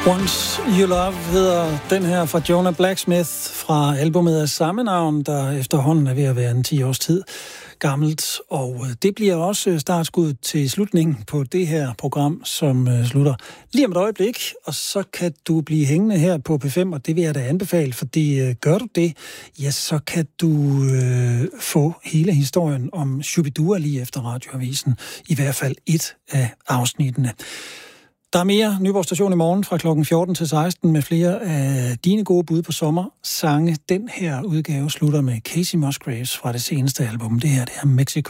Once You Love hedder den her fra Jonah Blacksmith fra albumet af samme navn, der efterhånden er ved at være en 10 års tid gammelt. Og det bliver også startskuddet til slutningen på det her program, som slutter lige om et øjeblik. Og så kan du blive hængende her på P5, og det vil jeg da anbefale, fordi gør du det, ja, så kan du få hele historien om Shubidua lige efter Radioavisen. I hvert fald et af afsnittene. Der er mere Nyborg Station i morgen fra klokken 14 til 16 med flere af dine gode bud på sommersange. Den her udgave slutter med Casey Musgraves fra det seneste album. Det her, det er Mexico.